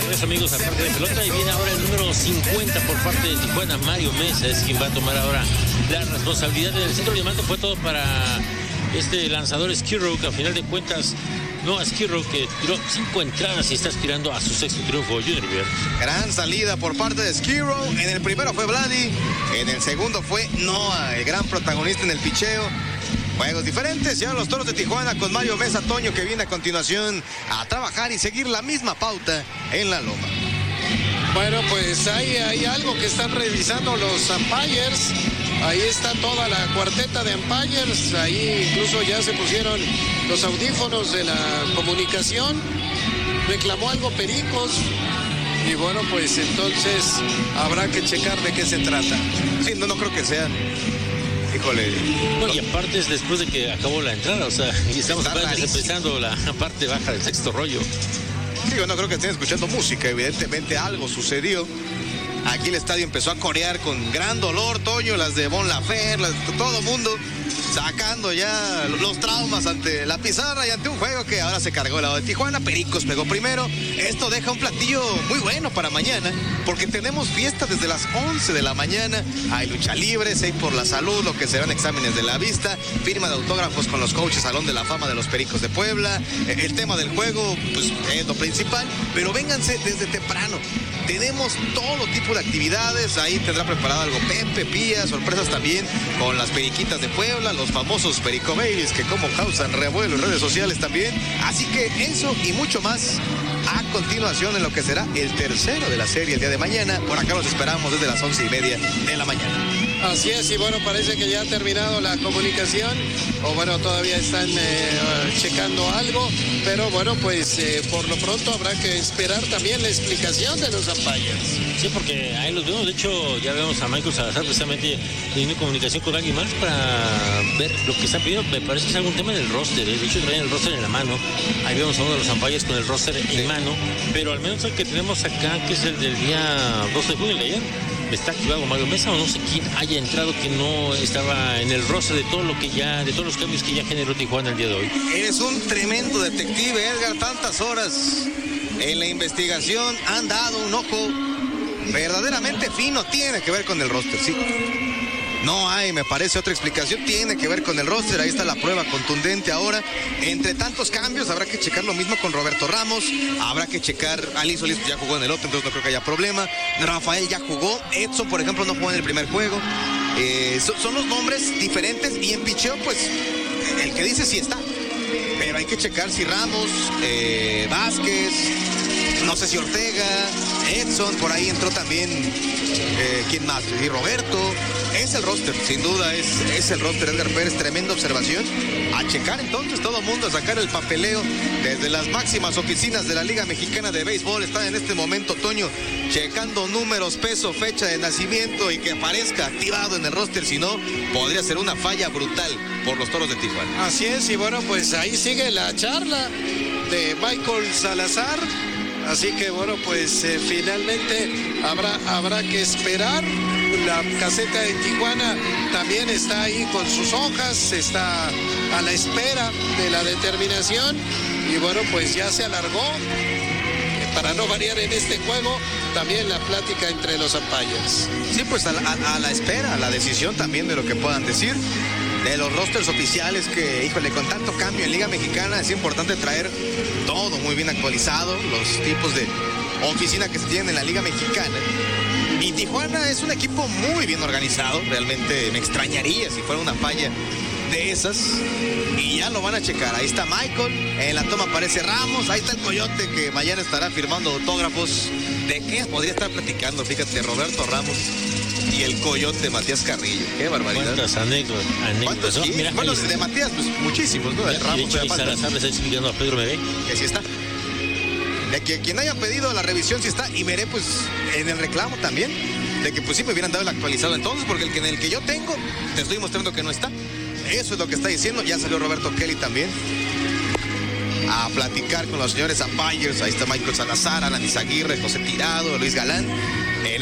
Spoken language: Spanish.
regreso, amigos, a Parte de Pelota, y viene ahora el número 50 por parte de Tijuana. Mario Mesa es quien va a tomar ahora la responsabilidad. En el centro diamante fue todo para este lanzador Skirrow, que a final de cuentas, no, Skirrow, que tiró 5 entradas y está aspirando a su 6º triunfo. Junior Rivera. Gran salida por parte de Skirrow. En el primero fue Vladi, en el segundo fue Noah, el gran protagonista en el picheo. Juegos diferentes, ya los Toros de Tijuana con Mario Mesa, Toño, que viene a continuación a trabajar y seguir la misma pauta en la loma. Bueno, pues hay algo que están revisando los umpires. Ahí está toda la cuarteta de umpires. Ahí incluso ya se pusieron los audífonos de la comunicación. Reclamó algo Pericos. Y bueno, pues entonces habrá que checar de qué se trata. Sí, no creo que sea. Híjole. No, y aparte es después de que acabó la entrada, o sea, y estamos empezando la parte baja del sexto rollo. Sí, yo no creo que estén escuchando música, evidentemente algo sucedió. Aquí el estadio empezó a corear con gran dolor, Toño, las de Bon Laferte, todo mundo sacando ya los traumas ante la pizarra y ante un juego que ahora se cargó el lado de Tijuana. Pericos pegó primero. Esto deja un platillo muy bueno para mañana, porque tenemos fiesta desde las 11 de la mañana. Hay lucha libre, 6 por la salud, lo que serán exámenes de la vista, firma de autógrafos con los coaches, Salón de la Fama de los Pericos de Puebla. El tema del juego, pues es lo principal, pero vénganse desde temprano. Tenemos todo tipo de actividades. Ahí tendrá preparado algo Pepe, Pía, sorpresas también con las periquitas de Puebla, los famosos Perico Babies, que como causan revuelo en redes sociales también. Así que eso y mucho más a continuación en lo que será el tercero de la serie el día de mañana. Por acá los esperamos desde las 11:30 de la mañana. Así es, y bueno, parece que ya ha terminado la comunicación, o bueno, todavía están checando algo, pero bueno, pues por lo pronto habrá que esperar también la explicación de los umpires. Sí, porque ahí los vemos, de hecho ya vemos a Michael Salazar precisamente teniendo comunicación con alguien más para ver lo que está pidiendo. Me parece que es algún tema del roster, de hecho traen el roster en la mano. Ahí vemos a uno de los umpires con el roster en mano, pero al menos el que tenemos acá, que es el del día 2 de junio, el de ayer, está activado Mario Mesa, o no sé quién haya entrado que no estaba en el roster de todo lo que ya, de todos los cambios que ya generó Tijuana el día de hoy. Eres un tremendo detective, Edgar. Tantas horas en la investigación, han dado un ojo verdaderamente fino. Tiene que ver con el roster, sí. No hay, me parece, otra explicación. Tiene que ver con el roster. Ahí está la prueba contundente ahora. Entre tantos cambios, habrá que checar lo mismo con Roberto Ramos. Habrá que checar. Ali Solís ya jugó en el otro, entonces no creo que haya problema. Rafael ya jugó. Edson, por ejemplo, no jugó en el primer juego. Son los nombres diferentes. Y en picheo, pues, el que dice sí está. Pero hay que checar si Ramos, Vázquez, no sé si Ortega, Edson, por ahí entró también, ¿quién más? Y Roberto. Es el roster, sin duda, es el roster, Edgar Pérez. Tremenda observación. A checar entonces todo el mundo, a sacar el papeleo desde las máximas oficinas de la Liga Mexicana de Béisbol. Está en este momento, Toño, checando números, peso, fecha de nacimiento, y que aparezca activado en el roster. Si no, podría ser una falla brutal por los Toros de Tijuana. Así es, y bueno, pues ahí sigue la charla de Michael Salazar. Así que bueno, pues finalmente habrá que esperar. La caseta de Tijuana también está ahí con sus hojas, está a la espera de la determinación, y bueno, pues ya se alargó, para no variar en este juego, también la plática entre los umpires. Sí, pues a la espera, a la decisión también de lo que puedan decir. De los rosters oficiales que, híjole, con tanto cambio en Liga Mexicana es importante traer todo muy bien actualizado, los tipos de oficina que se tienen en la Liga Mexicana. Y Tijuana es un equipo muy bien organizado, realmente me extrañaría si fuera una falla de esas. Y ya lo van a checar, ahí está Michael, en la toma aparece Ramos, ahí está el Coyote que mañana estará firmando autógrafos. ¿De qué podría estar platicando? Fíjate, Roberto Ramos y el Coyote Matías Carrillo. Qué barbaridad. ¿Cuántas anécdotas? ¿no? Mira, bueno, de Matías, pues muchísimos, ¿no? De Ramos, de hecho, Salazar le está explicando a Pedro Meré que sí está. De que quien haya pedido la revisión sí está, y Meré pues en el reclamo también, de que pues sí me hubieran dado el actualizado entonces, porque en el que yo tengo, te estoy mostrando que no está. Eso es lo que está diciendo. Ya salió Roberto Kelly también a platicar con los señores umpires. Ahí está Michael Salazar, Alan Izaguirre, José Tirado, Luis Galán.